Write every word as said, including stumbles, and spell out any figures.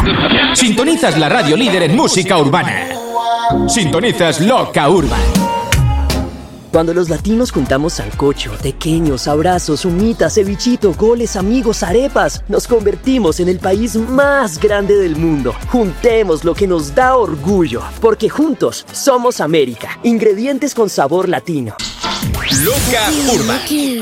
Sintonizas la radio líder en música urbana. Sintonizas Loca Urban. Cuando los latinos juntamos sancocho, tequeños, abrazos, humitas, cevichito, goles, amigos, arepas, nos convertimos en el país más grande del mundo. Juntemos lo que nos da orgullo, porque juntos somos América. Ingredientes con sabor latino. Loca Urban.